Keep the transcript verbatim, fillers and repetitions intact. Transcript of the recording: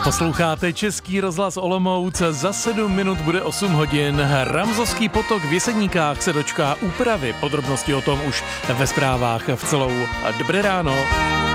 Posloucháte Český rozhlas Olomouc, za sedm minut bude osm hodin. Ramzovský potok v Jeseníkách se dočká úpravy. Podrobnosti o tom už ve zprávách v celou. Dobré ráno.